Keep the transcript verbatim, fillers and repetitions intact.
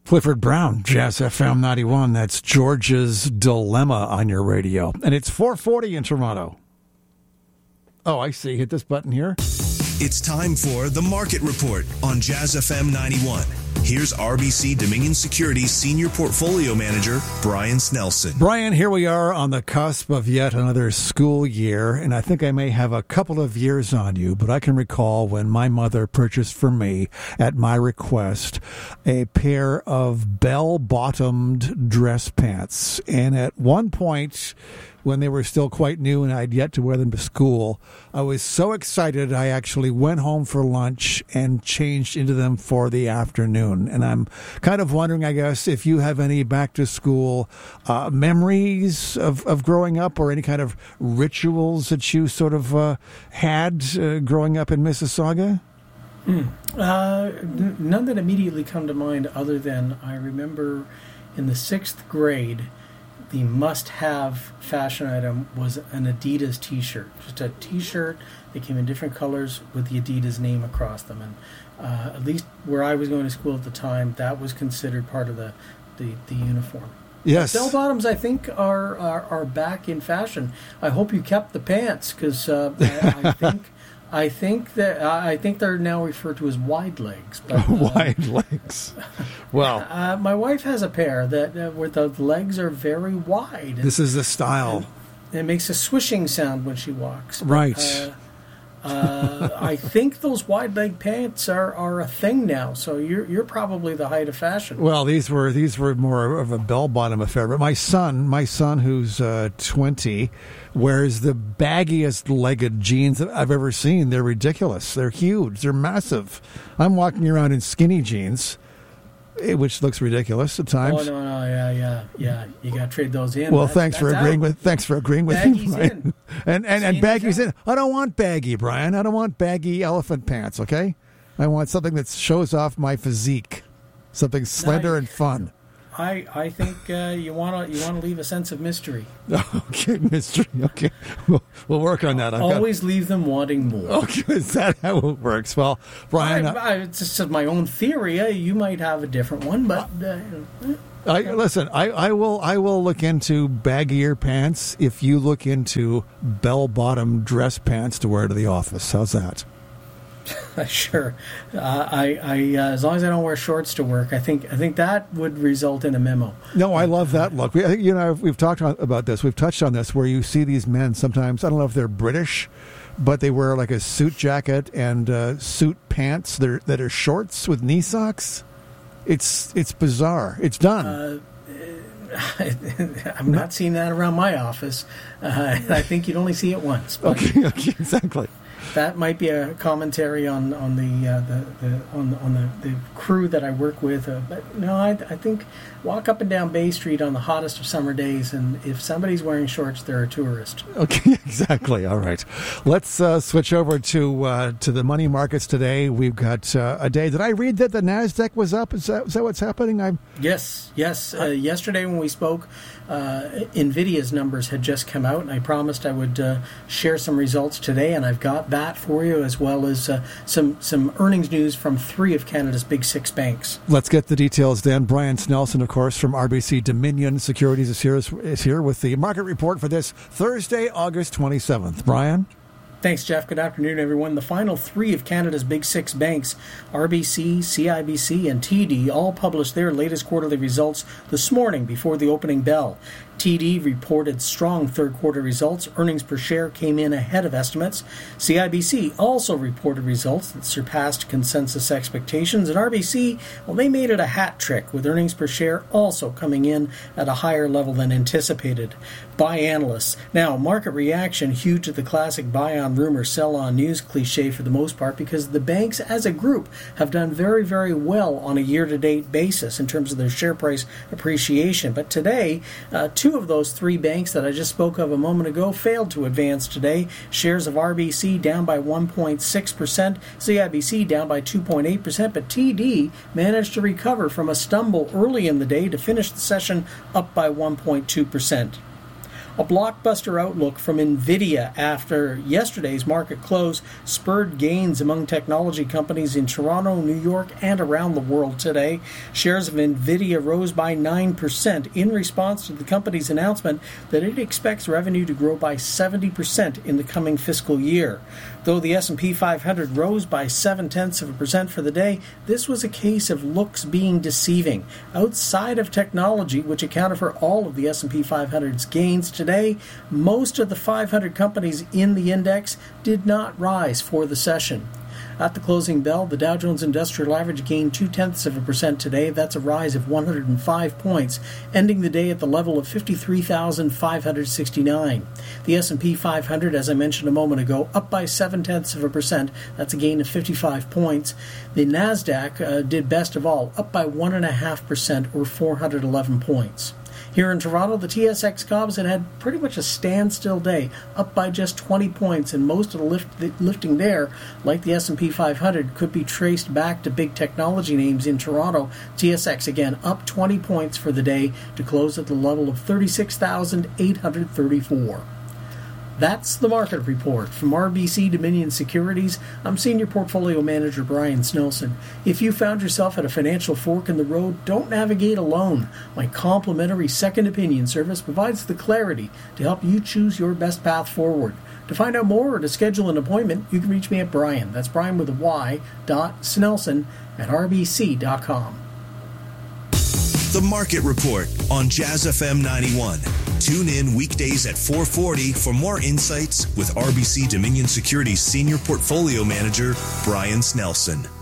Clifford Brown, Jazz F M ninety-one. That's George's Dilemma on your radio. And it's four forty in Toronto. Oh, I see. Hit this button here. It's time for The Market Report on Jazz F M ninety-one. Here's R B C Dominion Securities Senior Portfolio Manager, Brian Snelson. Brian, here we are on the cusp of yet another school year, and I think I may have a couple of years on you, but I can recall when my mother purchased for me, at my request, a pair of bell-bottomed dress pants. And at one point, when they were still quite new and I'd yet to wear them to school, I was so excited I actually went home for lunch and changed into them for the afternoon. And I'm kind of wondering, I guess, if you have any back-to-school uh, memories of, of growing up or any kind of rituals that you sort of uh, had uh, growing up in Mississauga? Mm. Uh, n- none that immediately come to mind other than I remember in the sixth grade, the must-have fashion item was an Adidas T-shirt. Just a T-shirt that came in different colors with the Adidas name across them. And uh, at least where I was going to school at the time, that was considered part of the, the, the uniform. Yes. Bell bottoms, I think, are, are are back in fashion. I hope you kept the pants because uh, I, I think... I think that I think they're now referred to as wide legs. But, uh, wide legs. Well, uh, my wife has a pair that uh, where the legs are very wide. This is the style. It makes a swishing sound when she walks. But, right. Uh, uh, I think those wide leg pants are, are a thing now. So you're you're probably the height of fashion. Well, these were these were more of a bell bottom affair. But my son, my son who's uh, twenty, wears the baggiest legged jeans that I've ever seen. They're ridiculous. They're huge. They're massive. I'm walking around in skinny jeans, which looks ridiculous at times. Oh no, no, yeah, yeah, yeah. You got to trade those in. Well, that's, thanks that's for agreeing out. with thanks for agreeing with Baggies me, Brian. in. And and and Skinny's baggies out. in. I don't want baggy, Brian. I don't want baggy elephant pants. Okay, I want something that shows off my physique, something slender Nice. and fun. I I think uh, you want to you want to leave a sense of mystery. Okay, mystery. Okay, we'll, we'll work on that. I've Always leave them wanting more. got, okay, is that how it works? Well, Brian, I, I, it's just my own theory. Uh, you might have a different one, but uh, I, listen. I, I will. I will look into baggier pants if you look into bell-bottom dress pants to wear to the office. How's that? sure. Uh, I, I uh, as long as I don't wear shorts to work, I think I think that would result in a memo. No, I love that look. We, I think you know we've talked about this. We've touched on this, where you see these men sometimes. I don't know if they're British, but they wear like a suit jacket and uh, suit pants that are, that are shorts with knee socks. It's it's bizarre. It's done. Uh, I'm not seeing that around my office. Uh, I think you'd only see it once. But okay, okay, exactly. That might be a commentary on on the uh, the, the on on the, the crew that I work with. Uh, but no, I, I think walk up and down Bay Street on the hottest of summer days, and if somebody's wearing shorts, they're a tourist. Okay, exactly. All right, let's uh, switch over to uh, to the money markets today. We've got uh, a day. Did I read that the Nasdaq was up? Is that is that what's happening? I'm yes, yes. Uh, yesterday when we spoke, uh, Nvidia's numbers had just come out, and I promised I would uh, share some results today, and I've got that for you, as well as uh, some some earnings news from three of Canada's big six banks. Let's get the details then. Brian Snelson, of course, from R B C Dominion Securities is here, is here with the market report for this Thursday, August twenty-seventh. Brian? Thanks, Jeff. Good afternoon, everyone. The final three of Canada's big six banks, R B C, C I B C, and T D, all published their latest quarterly results this morning before the opening bell. T D reported strong third-quarter results. Earnings per share came in ahead of estimates. C I B C also reported results that surpassed consensus expectations. And R B C, well, they made it a hat trick, with earnings per share also coming in at a higher level than anticipated by analysts. Now, market reaction huge to the classic buy-on rumor, sell-on news cliche for the most part, because the banks as a group have done very, very well on a year-to-date basis in terms of their share price appreciation. But today, uh, two of those three banks that I just spoke of a moment ago failed to advance today. Shares of R B C down by one point six percent, C I B C down by two point eight percent, but T D managed to recover from a stumble early in the day to finish the session up by one point two percent. A blockbuster outlook from NVIDIA after yesterday's market close spurred gains among technology companies in Toronto, New York, and around the world today. Shares of NVIDIA rose by nine percent in response to the company's announcement that it expects revenue to grow by seventy percent in the coming fiscal year. Though the S and P five hundred rose by seven-tenths of a percent for the day, this was a case of looks being deceiving. Outside of technology, which accounted for all of the S and P five hundred's gains today, Today, most of the five hundred companies in the index did not rise for the session. At the closing bell, the Dow Jones Industrial Average gained two-tenths of a percent today. That's a rise of one hundred five points, ending the day at the level of fifty-three thousand five hundred sixty-nine. The S and P five hundred, as I mentioned a moment ago, up by seven-tenths of a percent. That's a gain of fifty-five points. The NASDAQ uh, did best of all, up by one point five percent or four hundred eleven points. Here in Toronto, the T S X Composite had pretty much a standstill day, up by just twenty points, and most of the, lift, the lifting there, like the S and P five hundred, could be traced back to big technology names in Toronto. T S X again up twenty points for the day to close at the level of thirty-six thousand eight hundred thirty-four. That's the market report. From R B C Dominion Securities, I'm Senior Portfolio Manager Brian Snelson. If you found yourself at a financial fork in the road, don't navigate alone. My complimentary second opinion service provides the clarity to help you choose your best path forward. To find out more or to schedule an appointment, you can reach me at Brian. That's Brian with a Y, dot Snelson at R B C dot com. The Market Report on Jazz F M ninety-one. Tune in weekdays at four forty for more insights with R B C Dominion Securities Senior Portfolio Manager Brian Snelson.